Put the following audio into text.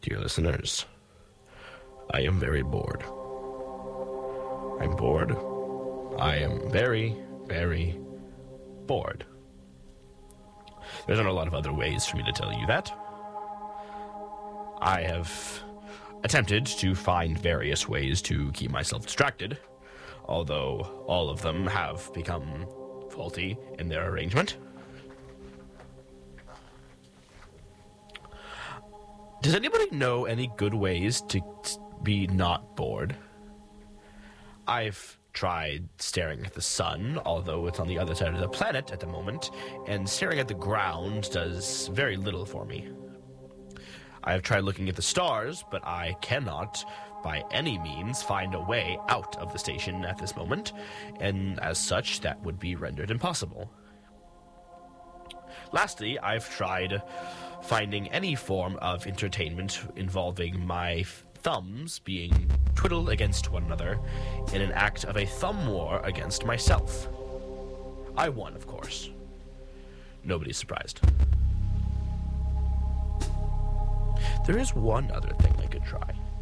Dear listeners, I am very bored. I'm bored. I am very, very bored. There's not a lot of other ways for me to tell you that. I have attempted to find various ways to keep myself distracted, although all of them have become faulty in their arrangement. Does anybody know any good ways to be not bored? I've tried staring at the sun, although it's on the other side of the planet at the moment, and staring at the ground does very little for me. I have tried looking at the stars, but I cannot, by any means, find a way out of the station at this moment, and as such, that would be rendered impossible. Lastly, I've tried finding any form of entertainment involving my thumbs being twiddled against one another in an act of a thumb war against myself. I won, of course. Nobody's surprised. There is one other thing I could try.